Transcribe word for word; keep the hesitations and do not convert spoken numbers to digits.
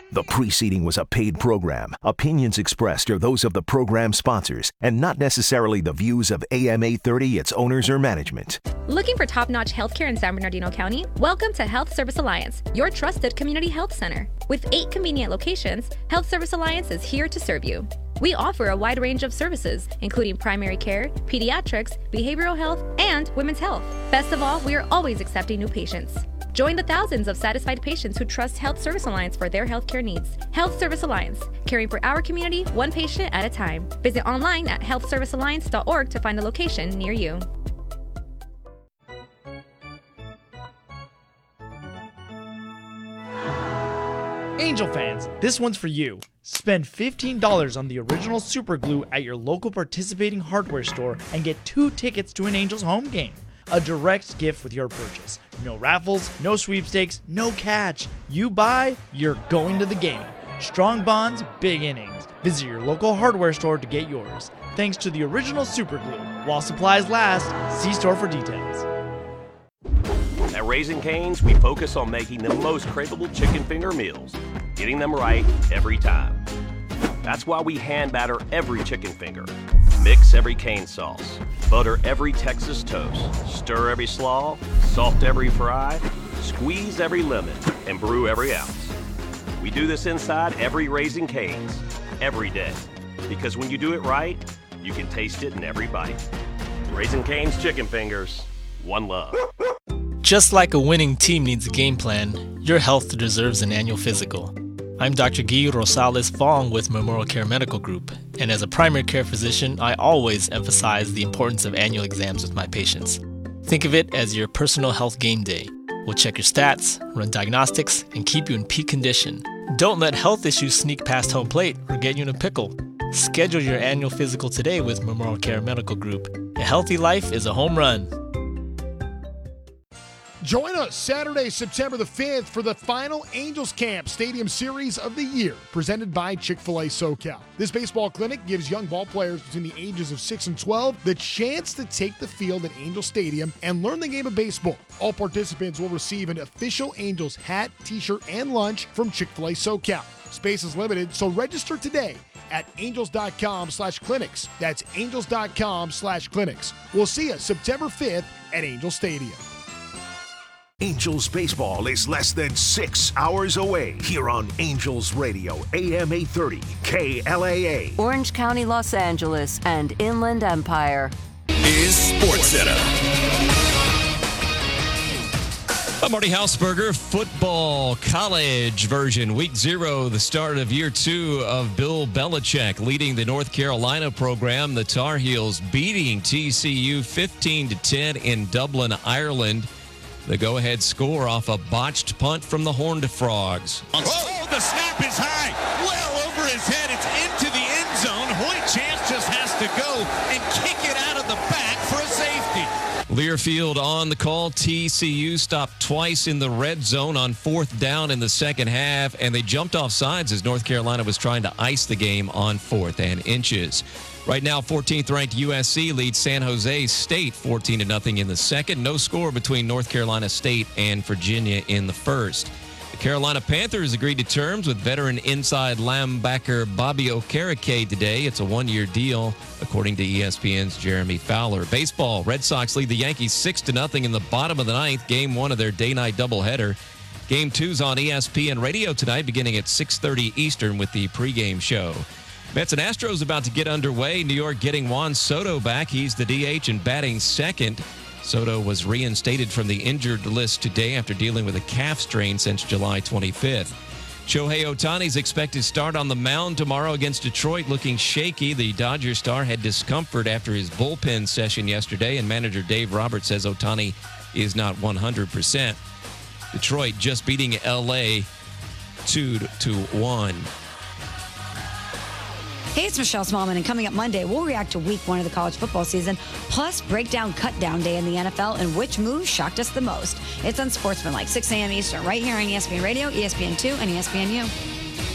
The preceding was a paid program. Opinions expressed are those of the program sponsors and not necessarily the views of A M eight thirty, its owners, or management. Looking for top-notch healthcare in San Bernardino County? Welcome to Health Service Alliance, your trusted community health center. With eight convenient locations, Health Service Alliance is here to serve you. We offer a wide range of services, including primary care, pediatrics, behavioral health, and women's health. Best of all, we are always accepting new patients. Join the thousands of satisfied patients who trust Health Service Alliance for their healthcare needs. Health Service Alliance, caring for our community one patient at a time. Visit online at health service alliance dot org to find a location near you. Angel fans, this one's for you. Spend fifteen dollars on the original Super Glue at your local participating hardware store and get two tickets to an Angels home game. A direct gift with your purchase. No raffles, no sweepstakes, no catch. You buy, you're going to the game. Strong bonds, big innings. Visit your local hardware store to get yours. Thanks to the original Super Glue. While supplies last, see store for details. At Raising Cane's, we focus on making the most craveable chicken finger meals, getting them right every time. That's why we hand batter every chicken finger, mix every cane sauce, butter every Texas toast, stir every slaw, salt every fry, squeeze every lemon, and brew every ounce. We do this inside every Raising Cane's, every day, because when you do it right, you can taste it in every bite. Raising Cane's chicken fingers, one love. Just like a winning team needs a game plan, your health deserves an annual physical. I'm Doctor Guy Rosales Fong with Memorial Care Medical Group, and as a primary care physician, I always emphasize the importance of annual exams with my patients. Think of it as your personal health game day. We'll check your stats, run diagnostics, and keep you in peak condition. Don't let health issues sneak past home plate or get you in a pickle. Schedule your annual physical today with Memorial Care Medical Group. A healthy life is a home run. Join us Saturday, September the fifth for the final Angels Camp Stadium Series of the year, presented by Chick-fil-A SoCal. This baseball clinic gives young ball players between the ages of six and twelve the chance to take the field at Angel Stadium and learn the game of baseball. All participants will receive an official Angels hat, t-shirt, and lunch from Chick-fil-A SoCal. Space is limited, so register today at angels.com slash clinics. That's angels.com slash clinics. We'll see you September fifth at Angel Stadium. Angels baseball is less than six hours away here on Angels Radio, A M eight thirty, K L A A. Orange County, Los Angeles, and Inland Empire. Is SportsCenter. I'm Marty Hausberger. Football college version, week zero, the start of year two of Bill Belichick leading the North Carolina program. The Tar Heels beating T C U fifteen to ten in Dublin, Ireland. The go-ahead score off a botched punt from the Horned Frogs. Oh, the snap is high, well over his head. It's into the end zone. Hoyt Chance just has to go and kick it out of the back for a safety. Learfield on the call. T C U stopped twice in the red zone on fourth down in the second half, and they jumped off sides as North Carolina was trying to ice the game on fourth and inches. Right now, fourteenth ranked U S C leads San Jose State fourteen to nothing in the second. No score between North Carolina State and Virginia in the first. The Carolina Panthers agreed to terms with veteran inside linebacker Bobby Okereke today. It's a one-year deal, according to E S P N's Jeremy Fowler. Baseball, Red Sox lead the Yankees six to nothing in the bottom of the ninth, game one of their day-night doubleheader. Game two's on E S P N Radio tonight, beginning at six thirty Eastern with the pregame show. Mets and Astros about to get underway. New York getting Juan Soto back. He's the D H and batting second. Soto was reinstated from the injured list today after dealing with a calf strain since July twenty-fifth. Shohei Ohtani's expected to start on the mound tomorrow against Detroit, looking shaky. The Dodgers star had discomfort after his bullpen session yesterday, and manager Dave Roberts says Ohtani is not one hundred percent. Detroit just beating L A two to one. Hey, it's Michelle Smallman, and coming up Monday, we'll react to week one of the college football season, plus break down cut-down day in the N F L and which move shocked us the most. It's Unsportsmanlike, six a.m. Eastern, right here on E S P N Radio, E S P N two, and E S P N U.